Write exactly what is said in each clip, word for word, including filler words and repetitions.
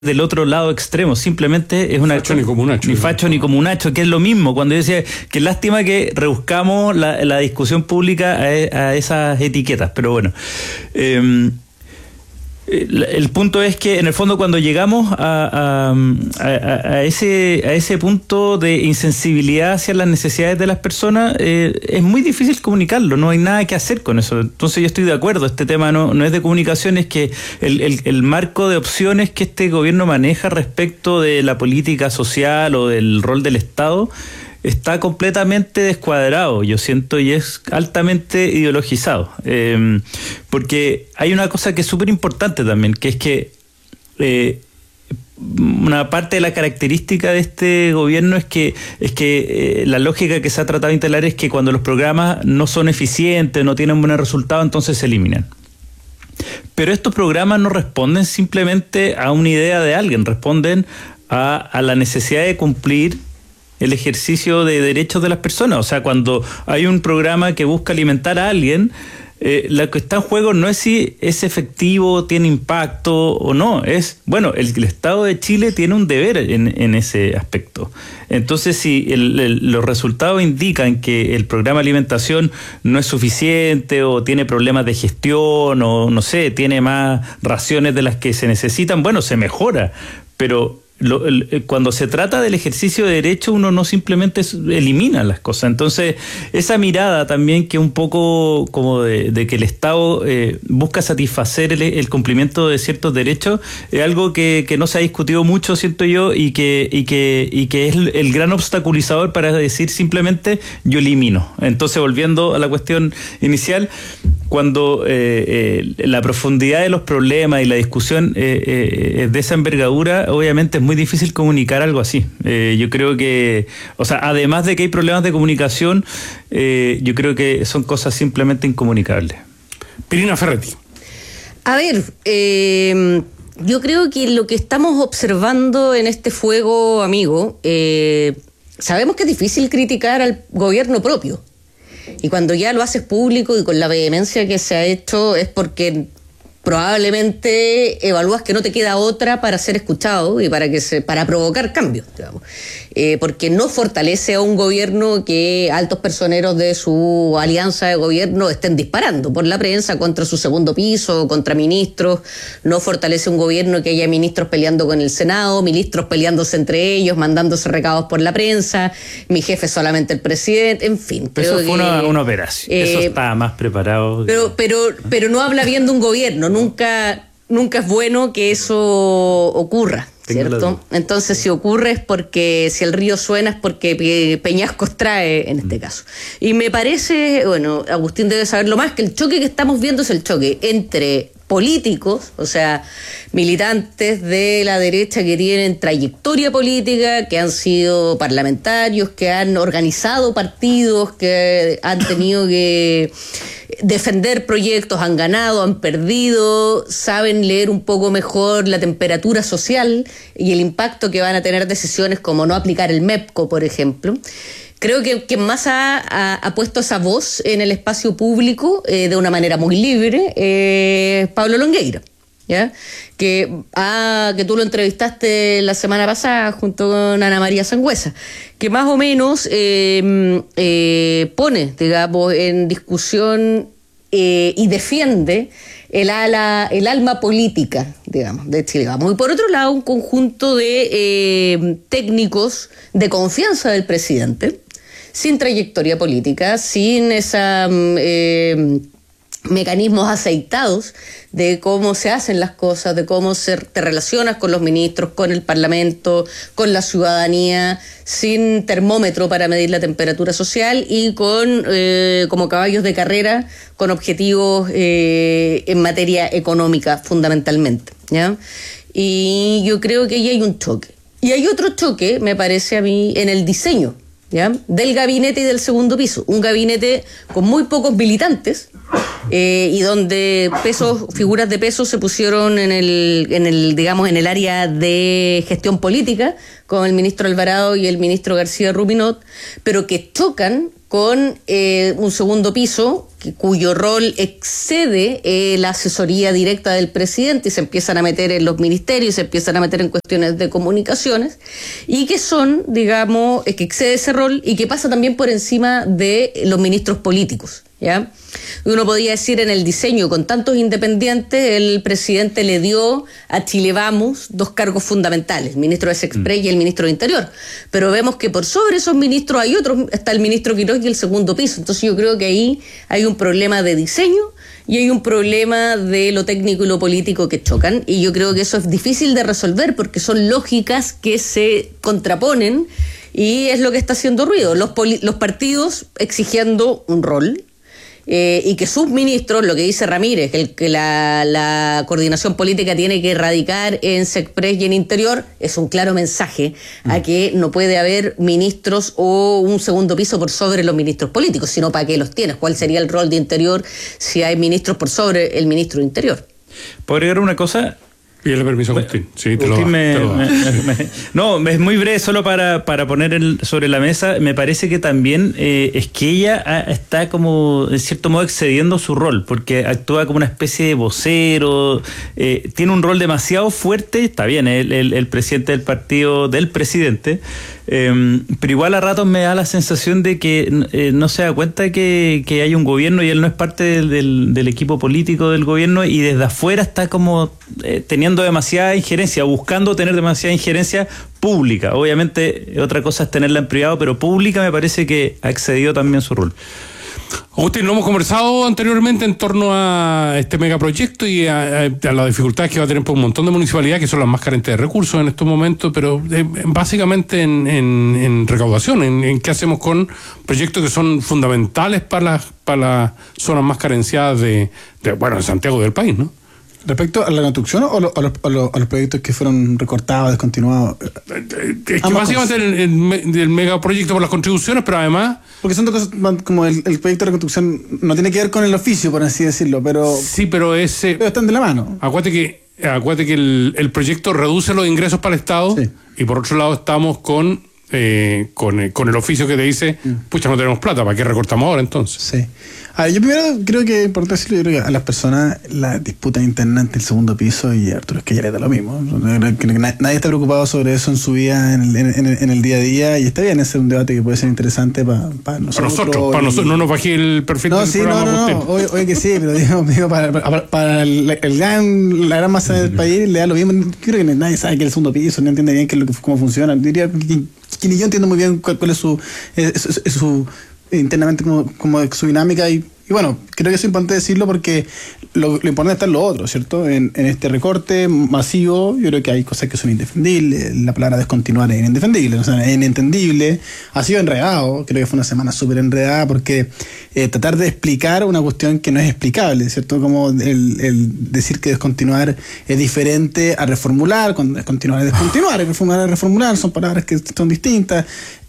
del otro lado extremo, simplemente es una... Facho ni comunacho. Ni facho ni comunacho, que es lo mismo. Cuando yo decía que lástima que rebuscamos la, la discusión pública a, a esas etiquetas, pero bueno. Eh, el, el punto es que en el fondo cuando llegamos a, a, a, a, ese, a ese punto de insensibilidad hacia las necesidades de las personas, eh, es muy difícil comunicarlo, no hay nada que hacer con eso. Entonces yo estoy de acuerdo, este tema no, no es de comunicación, es que el, el, el marco de opciones que este gobierno maneja respecto de la política social o del rol del Estado está completamente descuadrado, yo siento, y es altamente ideologizado. Eh, porque hay una cosa que es súper importante también, que es que eh, una parte de la característica de este gobierno es que es que eh, la lógica que se ha tratado de instalar es que cuando los programas no son eficientes, no tienen buenos resultados, entonces se eliminan. Pero estos programas no responden simplemente a una idea de alguien, responden a, a la necesidad de cumplir el ejercicio de derechos de las personas. O sea, cuando hay un programa que busca alimentar a alguien, eh, lo que está en juego no es si es efectivo, tiene impacto o no, es, bueno, el, el Estado de Chile tiene un deber en, en ese aspecto. Entonces, si el, el, los resultados indican que el programa de alimentación no es suficiente o tiene problemas de gestión o, no sé, tiene más raciones de las que se necesitan, bueno, se mejora, pero Lo, el, cuando se trata del ejercicio de derecho, uno no simplemente elimina las cosas. Entonces, esa mirada también que un poco como de, de que el Estado eh, busca satisfacer el, el cumplimiento de ciertos derechos, es algo que, que no se ha discutido mucho, siento yo, y que, y que, y que es el, el gran obstaculizador para decir simplemente yo elimino. Entonces, volviendo a la cuestión inicial, cuando eh, eh, la profundidad de los problemas y la discusión eh, eh, es de esa envergadura, obviamente es muy difícil comunicar algo así. Eh, yo creo que, o sea, además de que hay problemas de comunicación, eh, yo creo que son cosas simplemente incomunicables. Pirina Ferretti. A ver, eh, yo creo que lo que estamos observando en este fuego, amigo, eh, sabemos que es difícil criticar al gobierno propio. Y cuando ya lo haces público y con la vehemencia que se ha hecho es porque probablemente evalúas que no te queda otra para ser escuchado y para que se, para provocar cambios, digamos. Eh, porque no fortalece a un gobierno que altos personeros de su alianza de gobierno estén disparando por la prensa contra su segundo piso, contra ministros. No fortalece un gobierno que haya ministros peleando con el Senado, ministros peleándose entre ellos, mandándose recados por la prensa, mi jefe es solamente el presidente, en fin. Eso fue que, una, una operación, eh, eso estaba más preparado. Pero, que... pero, pero no habla bien de un gobierno, nunca, nunca es bueno que eso ocurra, ¿cierto? Entonces, si ocurre es porque, si el río suena es porque Peñascos trae, en este caso. Y me parece, bueno, Agustín debe saberlo más, que el choque que estamos viendo es el choque entre políticos, o sea, militantes de la derecha que tienen trayectoria política, que han sido parlamentarios, que han organizado partidos, que han tenido que defender proyectos, han ganado, han perdido, saben leer un poco mejor la temperatura social y el impacto que van a tener decisiones como no aplicar el MEPCO, por ejemplo. Creo que quien más ha, ha, ha puesto esa voz en el espacio público eh, de una manera muy libre es eh, Pablo Longueira, ¿ya? Que, ah, que tú lo entrevistaste la semana pasada junto con Ana María Sangüesa, que más o menos eh, eh, pone, digamos, en discusión eh, y defiende el, ala, el alma política, digamos, de Chile Vamos. Y por otro lado, un conjunto de eh, técnicos de confianza del presidente, sin trayectoria política, sin esa eh, mecanismos aceitados de cómo se hacen las cosas, de cómo se, te relacionas con los ministros, con el Parlamento, con la ciudadanía, sin termómetro para medir la temperatura social y con eh, como caballos de carrera con objetivos eh, en materia económica fundamentalmente, ¿ya? Y yo creo que ahí hay un choque. Y hay otro choque, me parece a mí, en el diseño, ¿ya? Del gabinete y del segundo piso. Un gabinete con muy pocos militantes eh, y donde pesos, figuras de peso se pusieron en el, en el, digamos, en el área de gestión política con el ministro Alvarado y el ministro García Rubinot, pero que chocan con eh, un segundo piso que, cuyo rol excede eh, la asesoría directa del presidente y se empiezan a meter en los ministerios, se empiezan a meter en cuestiones de comunicaciones y que son, digamos, que excede ese rol y que pasa también por encima de los ministros políticos, ¿ya? Uno podría decir en el diseño, con tantos independientes, el presidente le dio a Chile Vamos dos cargos fundamentales, el ministro de Sexpress mm. y el ministro de Interior. Pero vemos que por sobre esos ministros hay otros, está el ministro Quiroz y el segundo piso. Entonces yo creo que ahí hay un problema de diseño y hay un problema de lo técnico y lo político que chocan. Y yo creo que eso es difícil de resolver porque son lógicas que se contraponen y es lo que está haciendo ruido. Los, poli- los partidos exigiendo un rol. Eh, y que sus ministros, lo que dice Ramírez, que, el, que la, la coordinación política tiene que radicar en Sexpress y en Interior, es un claro mensaje mm. a que no puede haber ministros o un segundo piso por sobre los ministros políticos, sino ¿para qué los tienes? ¿Cuál sería el rol de Interior si hay ministros por sobre el ministro de Interior? ¿Puedo agregar una cosa? Pídele permiso a Agustín. Sí, te Agustín lo, me, te lo me, me, me, no, es muy breve, solo para, para poner el, sobre la mesa. Me parece que también eh, es que ella ha, está como, en cierto modo, excediendo su rol, porque actúa como una especie de vocero, eh, tiene un rol demasiado fuerte, está bien, el, el, el presidente del partido del presidente, eh, pero igual a ratos me da la sensación de que eh, no se da cuenta que, que hay un gobierno y él no es parte del, del, del equipo político del gobierno y desde afuera está como eh, teniendo demasiada injerencia, buscando tener demasiada injerencia pública. Obviamente otra cosa es tenerla en privado, pero pública me parece que ha excedido también su rol. Agustín, lo hemos conversado anteriormente en torno a este megaproyecto y a, a, a las dificultades que va a tener por un montón de municipalidades que son las más carentes de recursos en estos momentos, pero eh, básicamente en, en, en recaudación, en, en qué hacemos con proyectos que son fundamentales para las, para las zonas más carenciadas de, de, bueno, de Santiago del país, ¿no? ¿Respecto a la construcción o, lo, a, los, a, los, a los proyectos que fueron recortados, descontinuados? Es que Ambas básicamente el, el, el megaproyecto por las contribuciones, pero además... Porque son dos cosas, como el, el proyecto de reconstrucción no tiene que ver con el oficio, por así decirlo, pero... Sí, pero ese... Pero están de la mano. Acuérdate que, acuérdate que el, el proyecto reduce los ingresos para el Estado, sí. Y por otro lado estamos con, eh, con, con el oficio que te dice, mm. pucha, no tenemos plata, ¿para qué recortamos ahora entonces? Sí. A ver, yo primero creo que, por decirlo, yo creo que a las personas la disputa interna entre el segundo piso y Arturo Esquella da lo mismo. Creo que nadie está preocupado sobre eso en su vida, en el, en el, en el día a día, y está bien, ese es un debate que puede ser interesante para pa nosotros. Para nosotros, para nosotros, no nos bajé el perfil no, del sí, programa. No, no, no, oye, oye que sí, pero digo, digo para, para, para el, el gran, la gran masa del país le da lo mismo. Creo que nadie sabe que es el segundo piso, no entiende bien qué es lo que, cómo funciona. Diría que, que ni yo entiendo muy bien cuál, cuál es su, es, es, es su internamente como, como su dinámica y Y bueno, creo que es importante decirlo porque lo, lo importante está en lo otro, ¿cierto? En, en este recorte masivo, yo creo que hay cosas que son indefendibles. La palabra descontinuar es indefendible, o sea, es inentendible. Ha sido enredado, creo que fue una semana súper enredada porque eh, tratar de explicar una cuestión que no es explicable, ¿cierto? Como el, el decir que descontinuar es diferente a reformular, cuando descontinuar es descontinuar, reformular es reformular, son palabras que son distintas.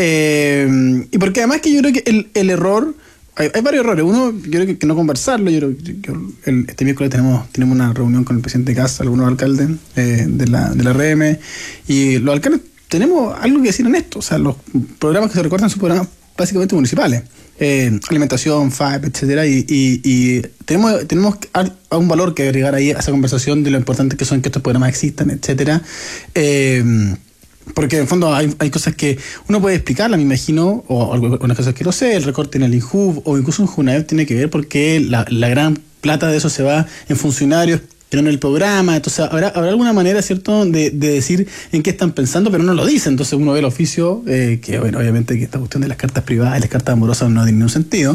Eh, y porque además que yo creo que el, el error... Hay, hay varios errores. Uno, yo creo que, que no conversarlo. Yo creo que el, este miércoles tenemos tenemos una reunión con el presidente Kast, algunos alcaldes eh, de la de la R M, y los alcaldes tenemos algo que decir en esto. O sea, los programas que se recortan son programas básicamente municipales. Eh, alimentación, F A E P, etcétera, y, y, y tenemos tenemos a un valor que agregar ahí a esa conversación de lo importante que son que estos programas existan, etcétera. Eh, Porque en el fondo hay, hay cosas que uno puede explicarla, me imagino, o algunas cosas que no sé, el recorte en el INJUV o incluso en JUNAEV tiene que ver porque la, la gran plata de eso se va en funcionarios que no en el programa. Entonces habrá, habrá alguna manera, ¿cierto?, de, de decir en qué están pensando, pero no lo dicen. Entonces uno ve el oficio, eh, que bueno, obviamente que esta cuestión de las cartas privadas y las cartas amorosas no tiene ningún sentido.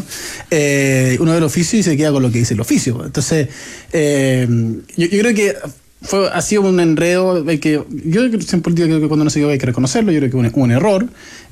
Eh, uno ve el oficio y se queda con lo que dice el oficio. Entonces, eh, yo, yo creo que Fue, ha sido un enredo que yo en política creo que cuando no se dio hay que reconocerlo. Yo creo que hubo un, un error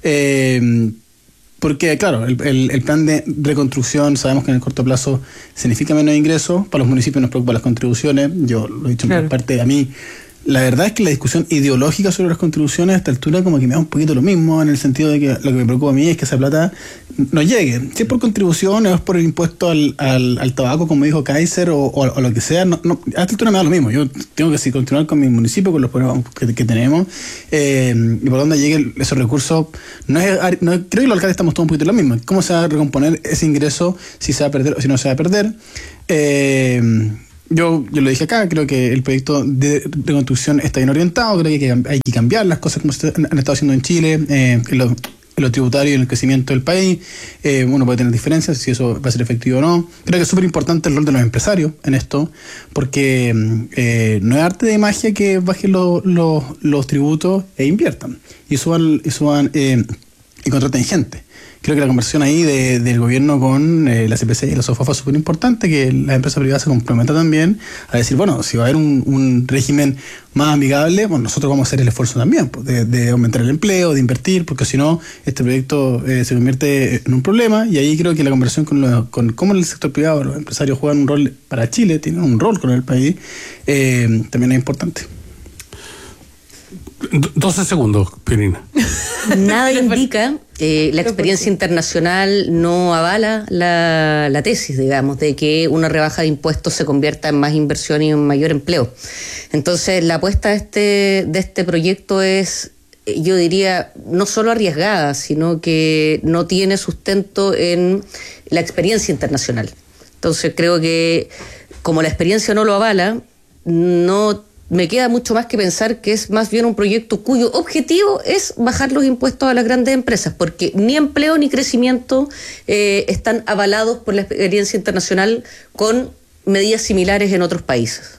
eh, porque claro, el, el, el plan de reconstrucción sabemos que en el corto plazo significa menos ingresos para los municipios, nos preocupan las contribuciones. Yo lo he dicho claro. En parte, a mí la verdad es que la discusión ideológica sobre las contribuciones a esta altura como que me da un poquito lo mismo, en el sentido de que lo que me preocupa a mí es que esa plata no llegue. Si es por contribución o es por el impuesto al, al, al tabaco, como dijo Kaiser, o, o, o lo que sea, no, no, a esta altura me da lo mismo. Yo tengo que sí, continuar con mi municipio, con los problemas que, que tenemos, eh, y por donde lleguen esos recursos. No es, no, creo que los alcaldes estamos todos un poquito lo mismo. ¿Cómo se va a recomponer ese ingreso, si se va a perder o si no se va a perder? Eh... Yo, yo lo dije acá, creo que el proyecto de reconstrucción está bien orientado, creo que hay que cambiar las cosas como se han estado haciendo en Chile, eh, en, lo, en lo tributario y en el crecimiento del país. Eh, uno puede tener diferencias, si eso va a ser efectivo o no. Creo que es súper importante el rol de los empresarios en esto, porque eh, no es arte de magia que bajen lo, lo, los tributos e inviertan, y suban, y, suban, eh, y contraten gente. Creo que la conversión ahí de, del gobierno con eh, la C P C y la SOFOFA es súper importante, que la empresa privada se comprometa también a decir, bueno, si va a haber un, un régimen más amigable, bueno, nosotros vamos a hacer el esfuerzo también pues, de, de aumentar el empleo, de invertir, porque si no, este proyecto eh, se convierte en un problema, y ahí creo que la conversión con, lo, con cómo el sector privado, los empresarios juegan un rol para Chile, tienen un rol con el país, eh, también es importante. doce segundos, Pirina. Nada indica, eh, la experiencia internacional no avala la, la tesis, digamos, de que una rebaja de impuestos se convierta en más inversión y en mayor empleo. Entonces, la apuesta de este, de este proyecto es, yo diría, no solo arriesgada, sino que no tiene sustento en la experiencia internacional. Entonces, creo que como la experiencia no lo avala, no me queda mucho más que pensar que es más bien un proyecto cuyo objetivo es bajar los impuestos a las grandes empresas, porque ni empleo ni crecimiento eh, están avalados por la experiencia internacional con medidas similares en otros países.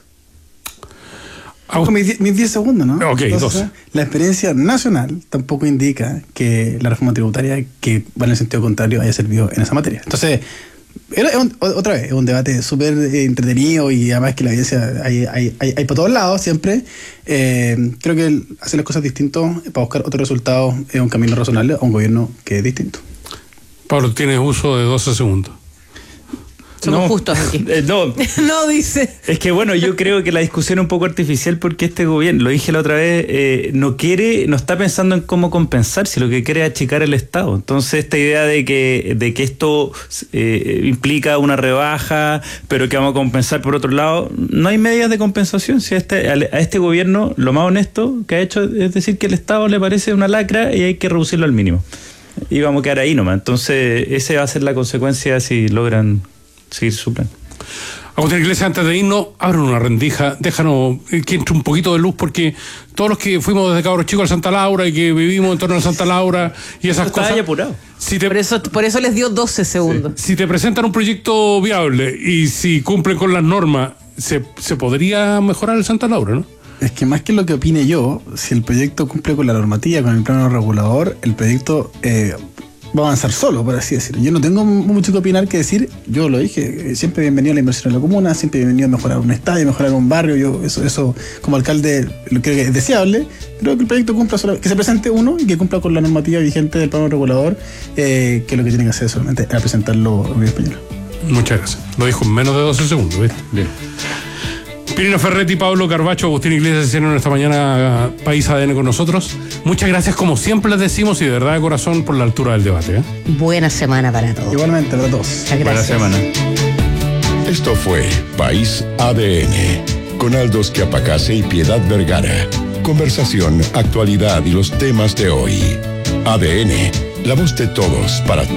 Con mis diez segundos, ¿no? Ok, Entonces, dos. La experiencia nacional tampoco indica que la reforma tributaria, que va en el sentido contrario, haya servido en esa materia. Entonces, es un, otra vez, es un debate súper eh, entretenido, y además que la evidencia hay, hay, hay, hay por todos lados siempre. Eh, creo que el hacer las cosas distintos para buscar otros resultados es un camino razonable a un gobierno que es distinto. Pablo, tienes uso de doce segundos. Somos no, justos aquí. Eh, no, No, dice. es que bueno, yo creo que la discusión es un poco artificial, porque este gobierno, lo dije la otra vez, eh, no quiere, no está pensando en cómo compensar, si lo que quiere es achicar el Estado. Entonces, esta idea de que, de que esto eh, implica una rebaja, pero que vamos a compensar por otro lado, no hay medidas de compensación. Si a este, a este gobierno, lo más honesto que ha hecho es decir que el Estado le parece una lacra y hay que reducirlo al mínimo. Y vamos a quedar ahí nomás. Entonces, esa va a ser la consecuencia si logran seguir su plan. Agustín Iglesias, antes de irnos, abran una rendija, déjanos que entre un poquito de luz, porque todos los que fuimos desde cabros chicos al Santa Laura y que vivimos en torno al Santa Laura y esas Estaba cosas. ya apurado. Si te, Por eso, por eso les dio doce segundos. si te presentan un proyecto viable y si cumplen con las normas, se, se podría mejorar el Santa Laura, ¿no? Es que más que lo que opine yo, si el proyecto cumple con la normativa, con el plano regulador, el proyecto eh, va a avanzar solo, por así decirlo. Yo no tengo mucho que opinar que decir. Yo lo dije, siempre bienvenido a la inversión en la comuna, siempre bienvenido a mejorar un estadio, mejorar un barrio. Yo eso, eso como alcalde lo creo que es deseable. Creo que el proyecto cumpla solo, que se presente uno y que cumpla con la normativa vigente del plano regulador, eh, que es lo que tienen que hacer solamente es presentarlo en Vía Española. Muchas gracias. Lo dijo en menos de doce segundos, ¿viste? Bien. Pirina Ferretti, Pablo Carbacho, Agustín Iglesias hicieron esta mañana País A D N con nosotros. Muchas gracias, como siempre les decimos, y de verdad de corazón, por la altura del debate, ¿eh? Buena semana para todos. Igualmente, para todos. Muchas gracias. Buena semana. Esto fue País A D N, con Aldos Quiapacase y Piedad Vergara. Conversación, actualidad y los temas de hoy. A D N, la voz de todos para